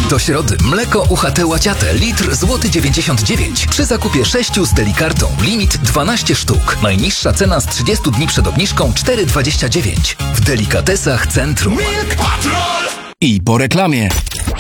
Do środy mleko UHT Łaciate litr złoty 99 przy zakupie 6 z Delikartą. Limit 12 sztuk. Najniższa cena z 30 dni przed obniżką 4,29. W Delikatesach Centrum. Milk Patrol! I po reklamie.